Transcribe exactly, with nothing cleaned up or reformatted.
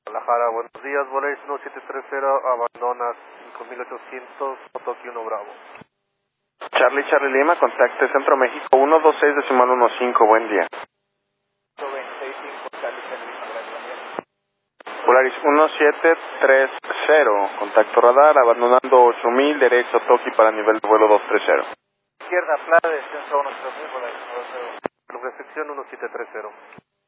Guadalajara, buenos días, Volaris uno siete tres cero, abandonas cinco mil ochocientos, Tokio uno Bravo. Charlie, Charlie Lima, contacte Centro México uno dos seis decimal uno cinco, buen día. noventa y cinco, Charlie, Charlie Lima, gracias. Volaris uno siete tres cero, contacto radar, abandonando ocho mil, derecho Tokio para nivel de vuelo doscientos treinta. Izquierda, Playa, descenso uno cero cero, Volaris uno cero cero. Recepción uno siete tres cero.